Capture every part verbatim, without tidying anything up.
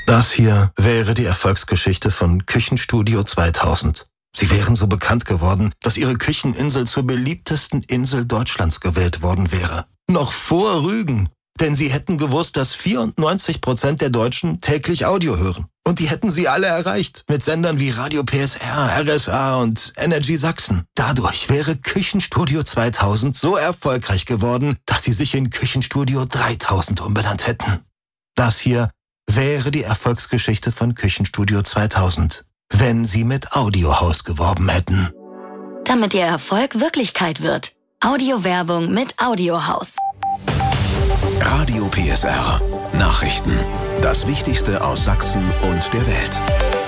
Das hier wäre die Erfolgsgeschichte von Küchenstudio zweitausend. Sie wären so bekannt geworden, dass ihre Kücheninsel zur beliebtesten Insel Deutschlands gewählt worden wäre. Noch vor Rügen. Denn sie hätten gewusst, dass vierundneunzig Prozent der Deutschen täglich Audio hören. Und die hätten sie alle erreicht. Mit Sendern wie Radio P S R, R S A und Energy Sachsen. Dadurch wäre Küchenstudio zweitausend so erfolgreich geworden, dass sie sich in Küchenstudio dreitausend umbenannt hätten. Das hier wäre die Erfolgsgeschichte von Küchenstudio zweitausend, wenn sie mit Audiohaus geworben hätten. Damit ihr Erfolg Wirklichkeit wird. Audiowerbung mit Audiohaus. Radio P S R. Nachrichten. Das Wichtigste aus Sachsen und der Welt.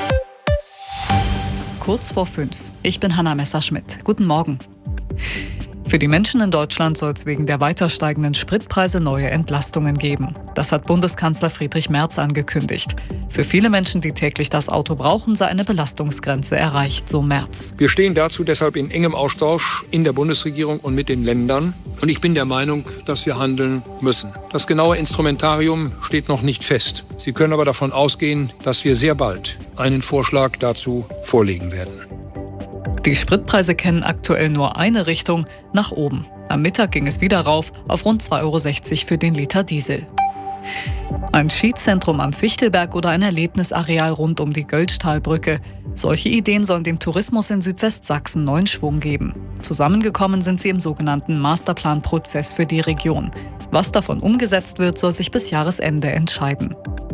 Kurz vor fünf. Ich bin Hanna Messerschmidt. Guten Morgen. Für die Menschen in Deutschland soll es wegen der weiter steigenden Spritpreise neue Entlastungen geben. Das hat Bundeskanzler Friedrich Merz angekündigt. Für viele Menschen, die täglich das Auto brauchen, sei eine Belastungsgrenze erreicht, so Merz. Wir stehen dazu deshalb in engem Austausch in der Bundesregierung und mit den Ländern. Und ich bin der Meinung, dass wir handeln müssen. Das genaue Instrumentarium steht noch nicht fest. Sie können aber davon ausgehen, dass wir sehr bald einen Vorschlag dazu vorlegen werden. Die Spritpreise kennen aktuell nur eine Richtung, nach oben. Am Mittag ging es wieder rauf auf rund zwei Euro sechzig für den Liter Diesel. Ein Skizentrum am Fichtelberg oder ein Erlebnisareal rund um die Göllstahlbrücke. Solche Ideen sollen dem Tourismus in Südwestsachsen neuen Schwung geben. Zusammengekommen sind sie im sogenannten Masterplanprozess für die Region. Was davon umgesetzt wird, soll sich bis Jahresende entscheiden.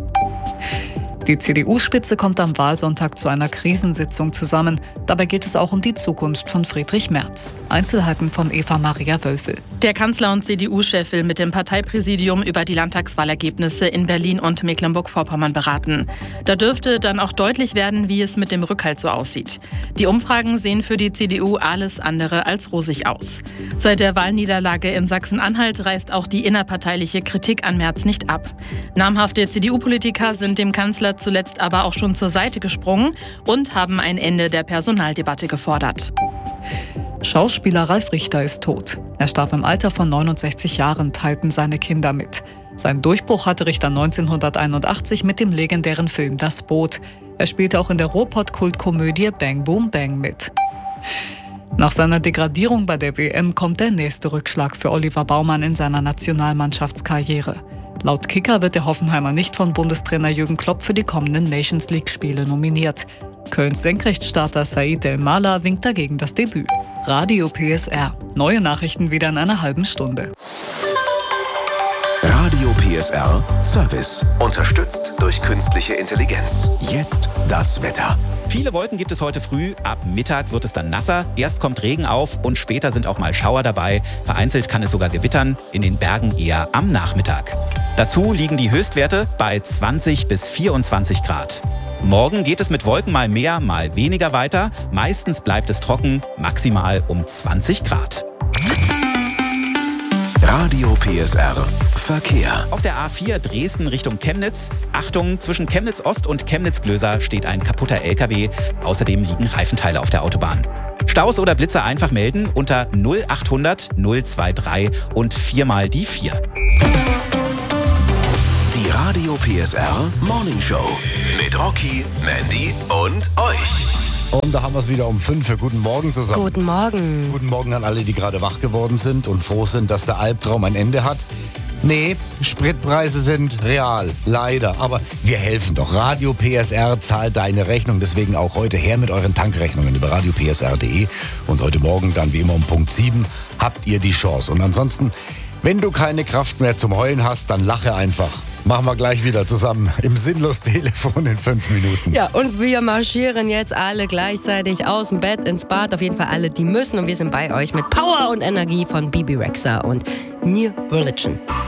Die C D U-Spitze kommt am Wahlsonntag zu einer Krisensitzung zusammen. Dabei geht es auch um die Zukunft von Friedrich Merz. Einzelheiten von Eva Maria Wölfel. Der Kanzler und C D U-Chef will mit dem Parteipräsidium über die Landtagswahlergebnisse in Berlin und Mecklenburg-Vorpommern beraten. Da dürfte dann auch deutlich werden, wie es mit dem Rückhalt so aussieht. Die Umfragen sehen für die C D U alles andere als rosig aus. Seit der Wahlniederlage in Sachsen-Anhalt reißt auch die innerparteiliche Kritik an Merz nicht ab. Namhafte C D U-Politiker sind dem Kanzler zuletzt aber auch schon zur Seite gesprungen und haben ein Ende der Personaldebatte gefordert. Schauspieler Ralf Richter ist tot. Er starb im Alter von neunundsechzig Jahren, teilten seine Kinder mit. Sein Durchbruch hatte Richter neunzehnhunderteinundachtzig mit dem legendären Film Das Boot. Er spielte auch in der Ruhrpott-Kultkomödie Bang Boom Bang mit. Nach seiner Degradierung bei der W M kommt der nächste Rückschlag für Oliver Baumann in seiner Nationalmannschaftskarriere. Laut Kicker wird der Hoffenheimer nicht von Bundestrainer Jürgen Klopp für die kommenden Nations League-Spiele nominiert. Kölns Senkrechtstarter Said El-Mala winkt dagegen das Debüt. Radio P S R. Neue Nachrichten wieder in einer halben Stunde. Radio P S R Service. Unterstützt durch künstliche Intelligenz. Jetzt das Wetter. Viele Wolken gibt es heute früh. Ab Mittag wird es dann nasser. Erst kommt Regen auf und später sind auch mal Schauer dabei. Vereinzelt kann es sogar gewittern, in den Bergen eher am Nachmittag. Dazu liegen die Höchstwerte bei zwanzig bis vierundzwanzig Grad. Morgen geht es mit Wolken mal mehr, mal weniger weiter. Meistens bleibt es trocken, maximal um zwanzig Grad. Radio P S R Verkehr. Auf der A vier Dresden Richtung Chemnitz. Achtung, zwischen Chemnitz Ost und Chemnitz Glöser steht ein kaputter L K W. Außerdem liegen Reifenteile auf der Autobahn. Staus oder Blitzer einfach melden unter null achthundert null drei drei und viermal die vier. Die Radio P S R Morning Show mit Rocky, Mandy und euch. Und da haben wir es wieder um fünf. Guten Morgen zusammen. Guten Morgen. Guten Morgen an alle, die gerade wach geworden sind und froh sind, dass der Albtraum ein Ende hat. Nee, Spritpreise sind real, leider. Aber wir helfen doch. Radio P S R zahlt deine Rechnung. Deswegen auch heute her mit euren Tankrechnungen über radio p s r punkt d e. Und heute Morgen dann wie immer um Punkt sieben habt ihr die Chance. Und ansonsten, wenn du keine Kraft mehr zum Heulen hast, dann lache einfach. Machen wir gleich wieder zusammen im Sinnlos-Telefon in fünf Minuten. Ja, und wir marschieren jetzt alle gleichzeitig aus dem Bett ins Bad. Auf jeden Fall alle, die müssen. Und wir sind bei euch mit Power und Energie von Bibi Rexha und New Religion.